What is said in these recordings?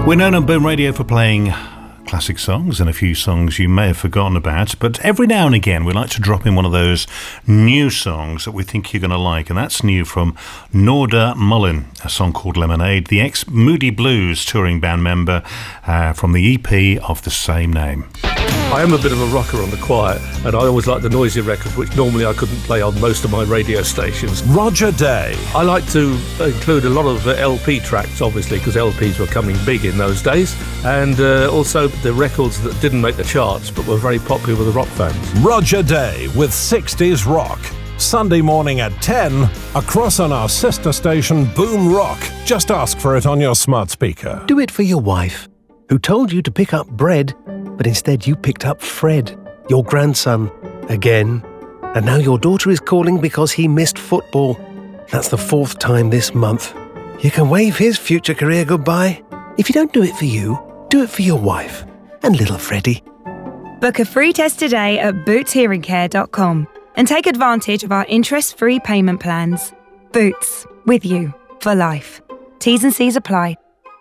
We're known on Boom Radio for playing classic songs and a few songs you may have forgotten about, but every now and again we like to drop in one of those new songs that we think you're going to like, and that's new from Norda Mullin, a song called Lemonade, the ex-Moody Blues touring band member from the EP of the same name. I am a bit of a rocker on the quiet, and I always like the noisy records, which normally I couldn't play on most of my radio stations. Roger Day. I like to include a lot of LP tracks, obviously, because LPs were coming big in those days, and also the records that didn't make the charts but were very popular with the rock fans. Roger Day with 60s Rock. Sunday morning at 10, across on our sister station Boom Rock. Just ask for it on your smart speaker. Do it for your wife, who told you to pick up bread, but instead you picked up Fred, your grandson, again. And now your daughter is calling because he missed football. That's the 4th time this month. You can wave his future career goodbye. If you don't do it for you, do it for your wife and little Freddie. Book a free test today at bootshearingcare.com and take advantage of our interest-free payment plans. Boots, with you for life. T's and C's apply.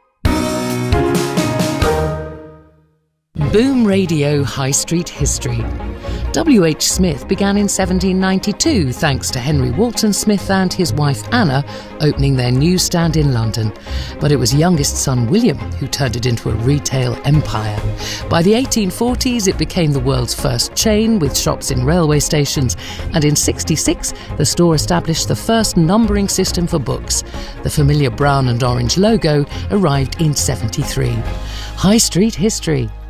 Boom Radio High Street History. W.H. Smith began in 1792 thanks to Henry Walton Smith and his wife Anna opening their newsstand in London. But it was youngest son William who turned it into a retail empire. By the 1840s it became the world's first chain with shops in railway stations, and in 66 the store established the first numbering system for books. The familiar brown and orange logo arrived in 73. High Street History.